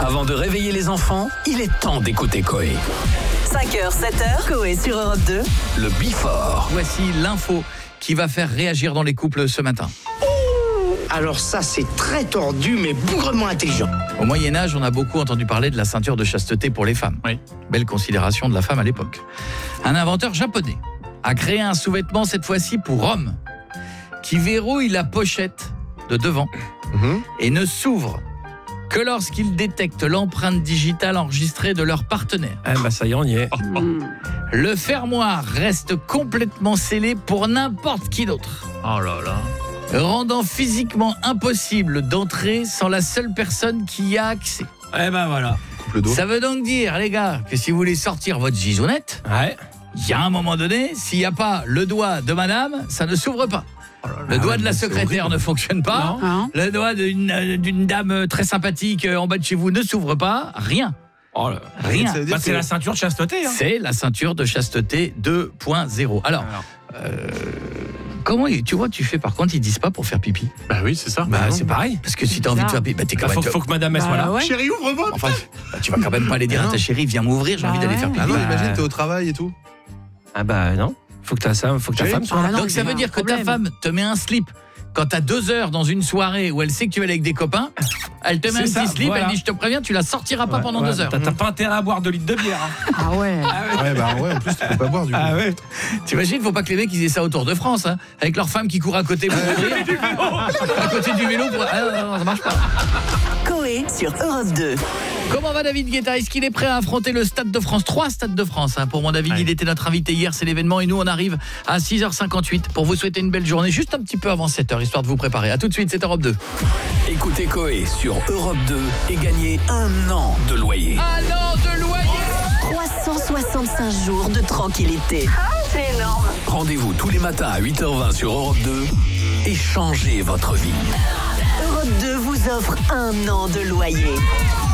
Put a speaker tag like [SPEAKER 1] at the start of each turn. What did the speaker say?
[SPEAKER 1] Avant de réveiller les enfants, il est temps d'écouter Coé.
[SPEAKER 2] 5h, 7h, Coé sur Europe 2.
[SPEAKER 1] Le Before.
[SPEAKER 3] Voici l'info qui va faire réagir dans les couples ce matin.
[SPEAKER 4] Alors ça, c'est très tordu, mais bougrement intelligent.
[SPEAKER 3] Au Moyen-Âge, on a beaucoup entendu parler de la ceinture de chasteté pour les femmes.
[SPEAKER 5] Oui.
[SPEAKER 3] Belle considération de la femme à l'époque. Un inventeur japonais a créé un sous-vêtement, cette fois-ci pour hommes, qui verrouille la pochette de devant et ne s'ouvre que lorsqu'il détecte l'empreinte digitale enregistrée de leur partenaire.
[SPEAKER 5] Ça y est, on y est.
[SPEAKER 3] Le fermoir reste complètement scellé pour n'importe qui d'autre,
[SPEAKER 5] Oh là là.
[SPEAKER 3] rendant physiquement impossible d'entrer sans la seule personne qui y a accès.
[SPEAKER 5] Voilà.
[SPEAKER 3] Ça veut donc dire, les gars, que si vous voulez sortir votre gisounette,
[SPEAKER 5] Ouais.
[SPEAKER 3] il y a un moment donné, s'il n'y a pas le doigt de madame, ça ne s'ouvre pas. Le doigt de la secrétaire ne fonctionne pas.
[SPEAKER 6] Non.
[SPEAKER 3] Le doigt d'une dame très sympathique en bas de chez vous ne s'ouvre pas. Rien.
[SPEAKER 5] Oh là.
[SPEAKER 3] Rien.
[SPEAKER 5] C'est la ceinture de chasteté. Hein.
[SPEAKER 3] C'est la ceinture de chasteté 2.0. Alors, comment, tu vois, tu fais par contre, ils disent pas pour faire pipi.
[SPEAKER 5] Bah oui, c'est ça.
[SPEAKER 3] C'est pareil. Parce que si tu as envie de faire pipi, t'es quand même...
[SPEAKER 5] Faut que madame elle soit là.
[SPEAKER 6] Ouais.
[SPEAKER 5] Chérie, ouvre-moi.
[SPEAKER 3] Enfin, tu vas quand même pas aller dire à ta chérie, viens m'ouvrir, j'ai envie d'aller faire pipi.
[SPEAKER 7] Ah non, imagine, t'es au travail et tout.
[SPEAKER 5] Ah bah non. Faut que ta femme soit là.
[SPEAKER 6] Ah non,
[SPEAKER 3] Donc ça
[SPEAKER 6] mais
[SPEAKER 3] veut dire que ta
[SPEAKER 6] problème.
[SPEAKER 3] femme te met un slip quand t'as 2 heures dans une soirée où elle sait que tu vas aller avec des copains, elle te met un
[SPEAKER 5] C'est
[SPEAKER 3] petit
[SPEAKER 5] ça,
[SPEAKER 3] slip,
[SPEAKER 5] voilà.
[SPEAKER 3] elle dit je te préviens, tu la sortiras pas pendant 2 heures.
[SPEAKER 5] T'as pas intérêt à boire 2 litres de bière. Hein.
[SPEAKER 6] Ah ouais.
[SPEAKER 7] En plus, tu peux pas boire du coup.
[SPEAKER 5] Ah ouais.
[SPEAKER 3] T'imagines, faut pas que les mecs ils aient ça autour de France, hein, avec leur femme qui court à côté pour ouvrir, à côté du vélo pour... non, ça marche pas.
[SPEAKER 2] Coé sur Europe 2.
[SPEAKER 3] Comment va David Guetta? Est-ce qu'il est prêt à affronter le Stade de France? 3 Stades de France pour mon David, il était notre invité hier, c'est l'événement et nous on arrive à 6h58 pour vous souhaiter une belle journée, juste un petit peu avant 7h, histoire de vous préparer. À tout de suite, c'est Europe 2.
[SPEAKER 1] Écoutez Coé sur Europe 2 et gagnez 1 an de loyer.
[SPEAKER 3] Un an de loyer.
[SPEAKER 2] 365 jours de tranquillité. C'est énorme.
[SPEAKER 1] Rendez-vous tous les matins à 8h20 sur Europe 2 et changez votre vie.
[SPEAKER 2] Europe 2 vous offre 1 an de loyer.